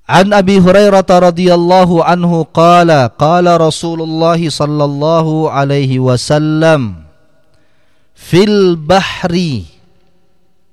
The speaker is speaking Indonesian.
An Abi Hurairah radhiyallahu anhu qala qala Rasulullah sallallahu alaihi wasallam fil bahri